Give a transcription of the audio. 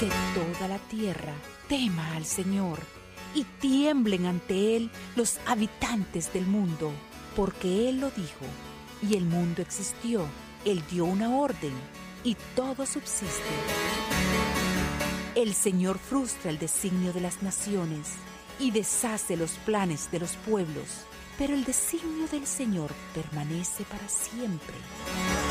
Que toda la tierra tema al Señor y tiemblen ante Él los habitantes del mundo, porque Él lo dijo y el mundo existió. Él dio una orden y todo subsiste. El Señor frustra el designio de las naciones y deshace los planes de los pueblos, pero el designio del Señor permanece para siempre.